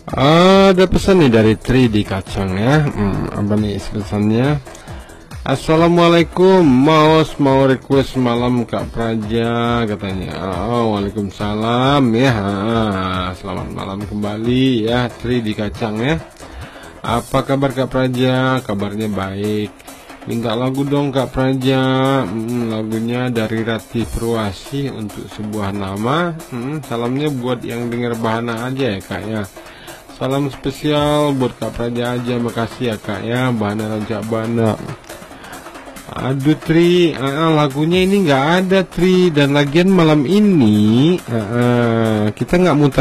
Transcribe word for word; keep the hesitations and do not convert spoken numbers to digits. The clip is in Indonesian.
Ada pesan nih dari Tri di Kacang ya. Hmm, apa nih pesannya? Assalamualaikum, mau mau request malam Kak Praja katanya. Oh, waalaikumsalam ya. Ah, selamat malam kembali ya Tri di Kacang ya. Apa kabar Kak Praja? Kabarnya baik. Minta lagu dong Kak Praja. Hmm, lagunya dari Rati Purwasi untuk sebuah nama. Hmm, salamnya buat yang dengar Bahana aja ya Kak ya. Salam spesial buat Kak Praja aja, makasih ya Kak ya. Bahana Raja Bana. Aduh Tri, uh, lagunya ini nggak ada Tri, dan lagian malam ini uh, uh, kita nggak muter